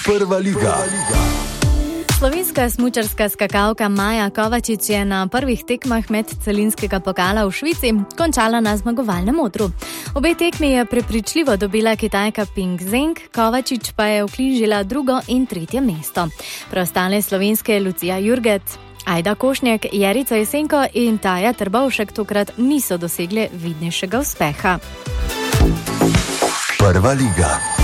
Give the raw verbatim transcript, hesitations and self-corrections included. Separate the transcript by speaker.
Speaker 1: Prva liga.
Speaker 2: Slovenska smučarska skakalka Maja Kovačič je na prvih tekmah med celinskega pokala v Švici končala na zmagovalnem odru. Obe tekmi je prepričljivo dobila Kitajka Ping Zheng, Kovačič pa je vknjižila drugo in tretje mesto. Preostale slovenske Lucija Jurget, Ajda Košnjak, Jerica Jesenko in Taja Trbovšek tokrat niso dosegle vidnejšega uspeha.
Speaker 1: Prva liga.